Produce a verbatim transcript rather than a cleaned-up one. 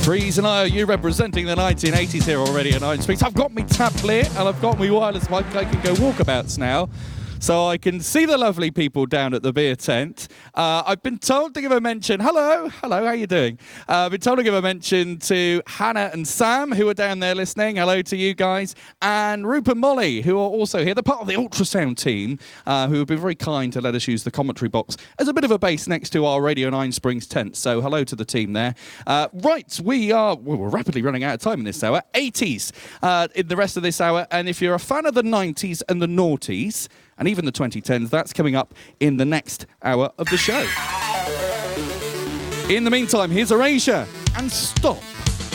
Freeze and I, are you representing the nineteen eighties here already at Nine Springs? I've got me tablet and I've got me wireless mic. I can go walkabouts now. So I can see the lovely people down at the beer tent. Uh, I've been told to give a mention. Hello, hello, how you doing? Uh, I've been told to give a mention to Hannah and Sam, who are down there listening. Hello to you guys. And Rupert and Molly, who are also here. They're part of the ultrasound team, uh, who have been very kind to let us use the commentary box as a bit of a base next to our Radio Nine Springs tent. So hello to the team there. Uh, right, we are, well, we're rapidly running out of time in this hour. eighties uh, in the rest of this hour. And if you're a fan of the nineties and the noughties, and even the twenty tens, that's coming up in the next hour of the show. In the meantime, here's Erasure and Stop.